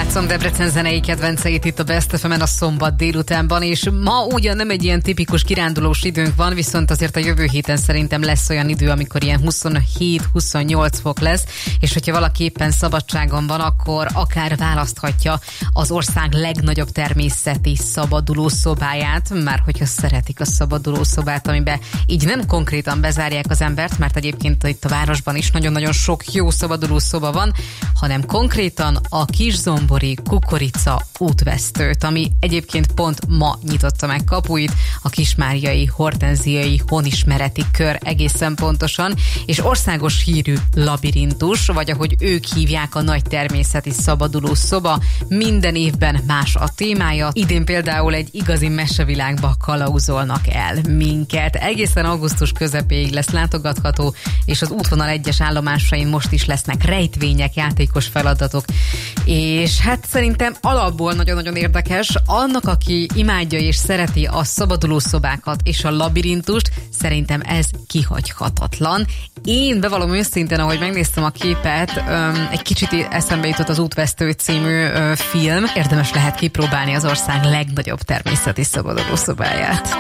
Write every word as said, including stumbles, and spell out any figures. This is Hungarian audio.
Játszom Debrecen zenei kedvenceit itt a Best ef emen a szombat délutánban, és ma ugyan nem egy ilyen tipikus kirándulós időnk van, viszont azért a jövő héten szerintem lesz olyan idő, amikor ilyen huszonhét-huszonnyolc fok lesz, és hogyha valaki éppen szabadságon van, akkor akár választhatja az ország legnagyobb természeti szabaduló szobáját, már hogyha szeretik a szabaduló szobát, amiben így nem konkrétan bezárják az embert, mert egyébként itt a városban is nagyon-nagyon sok jó szabaduló szoba van, hanem konkrétan a Kiszombori Kukorica útvesztőt, ami egyébként pont ma nyitotta meg kapuit, a Kismáriai Hortenziai Honismereti Kör egészen pontosan, és országos hírű labirintus, vagy ahogy ők hívják, a nagy természeti szabaduló szoba, minden évben más a témája. Idén például egy igazi mesevilágba kalauzolnak el minket. Egészen augusztus közepéig lesz látogatható, és az útvonal egyes állomásain most is lesznek rejtvények, játékos feladatok, és hát szerintem alapból nagyon-nagyon érdekes. Annak, aki imádja és szereti a szabaduló szobákat és a labirintust, szerintem ez kihagyhatatlan. Én bevallom őszintén, ahogy megnéztem a képet, egy kicsit eszembe jutott az Útvesztő című film. Érdemes lehet kipróbálni az ország legnagyobb természeti szabaduló szobáját.